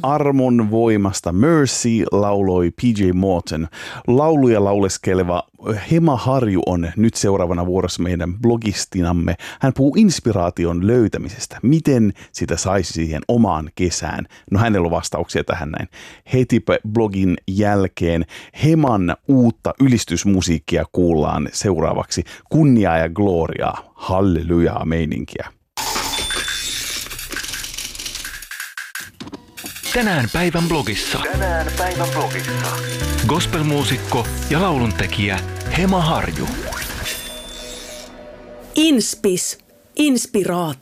Armon voimasta Mercy lauloi PJ Morton. Lauluja lauleskeleva Hema Harju on nyt seuraavana vuorossa meidän blogistinamme. Hän puhuu inspiraation löytämisestä. Miten sitä saisi siihen omaan kesään? No hänellä on vastauksia tähän näin. Heti blogin jälkeen Heman uutta ylistysmusiikkia kuullaan seuraavaksi. Kunniaa ja gloriaa, hallelujaa meininkiä. Tänään päivän blogissa. Gospelmuusikko ja lauluntekijä Hema Harju. Inspiraatio.